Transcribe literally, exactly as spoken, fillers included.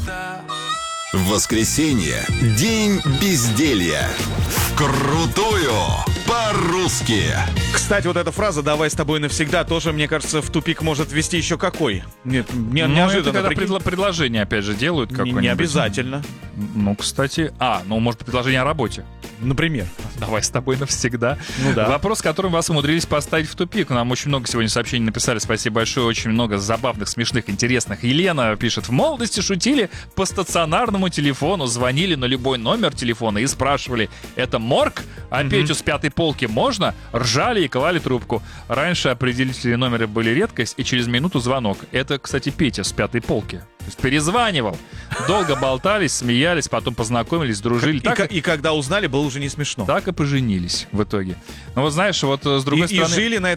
Воскресенье. День безделья. Вкрутую по-русски. Кстати, вот эта фраза «давай с тобой навсегда» тоже, мне кажется, в тупик может ввести еще какой. Нет, не, Ну, неожиданно. это когда прикинь. предло- предложение, опять же, делают Не- какое-нибудь. не обязательно. Ну, кстати... А, ну, может, предложение о работе. Например. Давай с тобой навсегда. Ну да. Вопрос, которым вас умудрились поставить в тупик. Нам очень много сегодня сообщений написали. Спасибо большое. Очень много забавных, смешных, интересных. Елена пишет: в молодости шутили по стационарному телефону, звонили на любой номер телефона и спрашивали: это морг? А Мгм. Петю с пятой полки можно? Ржали и клали трубку. Раньше определители номера были редкость, и через минуту звонок. Это, кстати, Петя с пятой полки. То есть перезванивал. Долго болтались, смеялись, потом познакомились, дружили. И, Так, ка- и когда узнали, было уже не смешно. так и поженились в итоге. Ну вот знаешь, вот э, с И, другой и стороны... жили на